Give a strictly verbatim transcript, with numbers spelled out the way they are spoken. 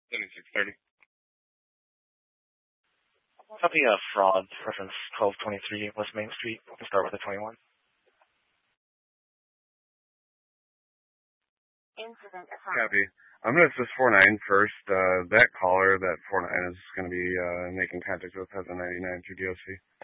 seventy-six thirty. Copy of fraud, reference twelve twenty-three West Main Street. We'll start with the twenty-one. Incident Copy. I'm going to assist four nine first. Uh, that caller that four nine is going to be uh, making contact with has a ninety-nine through D O C.